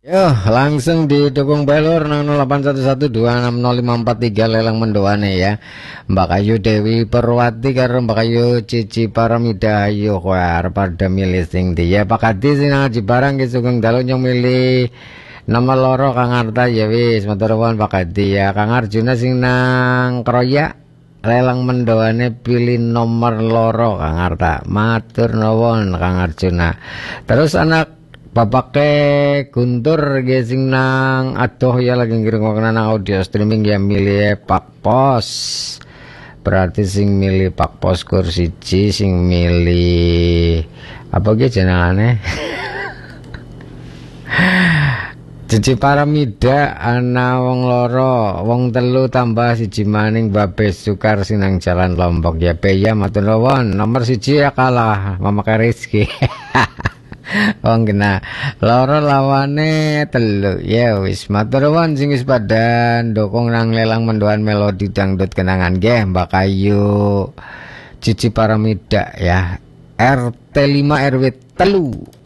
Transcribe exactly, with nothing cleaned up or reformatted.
Yo, langsung didukung belur nol delapan satu satu dua enam nol lima empat tiga lelang mendoane ya. Mbak Ayu Dewi Perwati karo Mbak Ayu Cici Paramida ayo koar pada milih sing dia Pak Adi sing ngaji barang ki sugeng dalu nyong milih nomor loro Kang Arta ya wis matur nuwun Pak Adi ya. Kang Arjuna sing nang Kroya lelang mendoane pilih nomor loro Kang Arta. Matur nuwun Kang Arjuna. Terus anak Bapak ke Guntur gesing nang aduh ya lagi ngirim nang audio streaming ya milih Pak Pos. Berarti sing milih Pak Pos kursi C sing milih apa ge jenengane? Cici Paramida ana wong loro, wong telu tambah siji maning Babes Sukar sing nang Jalan Lombok ya be ya matur nuwun. Nomor siji ya kalah memakai Rizki. Wong kena loro lawane telu ya wis matur nuwun sing wis pada ndukung nang lelang mendoan melodi dangdut kenangan nggih Mbak Ayu Cici Paramida ya R T lima R W telu.